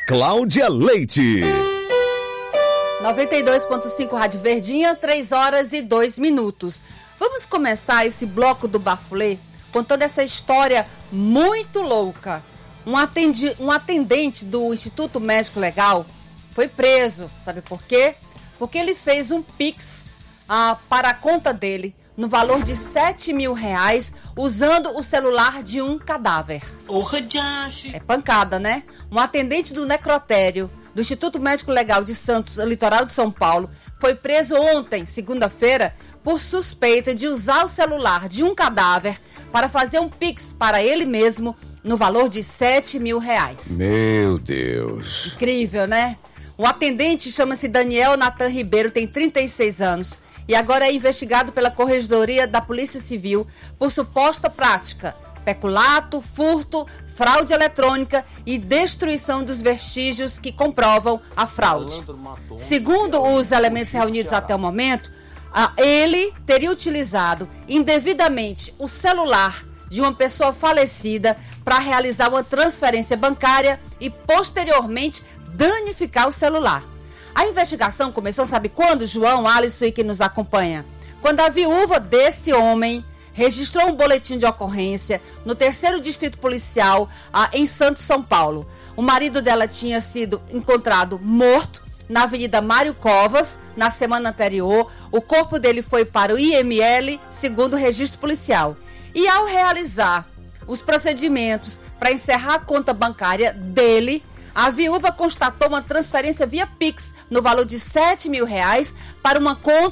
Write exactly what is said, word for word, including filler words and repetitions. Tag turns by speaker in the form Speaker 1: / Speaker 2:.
Speaker 1: Cláudia Leite.
Speaker 2: noventa e dois ponto cinco Rádio Verdinha, três horas e dois minutos. Vamos começar esse bloco do Bafulê contando essa história muito louca. Um, atendi, um atendente do Instituto Médico Legal foi preso. Sabe por quê? Porque ele fez um Pix ah, para a conta dele no valor de sete mil reais usando o celular de um cadáver. É pancada, né? Um atendente do necrotério do Instituto Médico Legal de Santos, litoral de São Paulo, foi preso ontem, segunda-feira, por suspeita de usar o celular de um cadáver para fazer um Pix para ele mesmo no valor de sete mil reais.
Speaker 1: Meu Deus.
Speaker 2: Incrível, né? O atendente chama-se Daniel Natan Ribeiro, tem trinta e seis anos e agora é investigado pela Corregedoria da Polícia Civil por suposta prática, peculato, furto, fraude eletrônica e destruição dos vestígios que comprovam a fraude. Segundo os elementos reunidos até o momento, ele teria utilizado indevidamente o celular de uma pessoa falecida para realizar uma transferência bancária e posteriormente danificar o celular. A investigação começou, sabe quando, João, Alisson e que nos acompanha? Quando a viúva desse homem registrou um boletim de ocorrência no terceiro distrito policial ah, em Santos, São Paulo. O marido dela tinha sido encontrado morto na Avenida Mário Covas na semana anterior. O corpo dele foi para o I M L, segundo o registro policial. E ao realizar os procedimentos para encerrar a conta bancária dele, a viúva constatou uma transferência via Pix no valor de sete mil reais para uma conta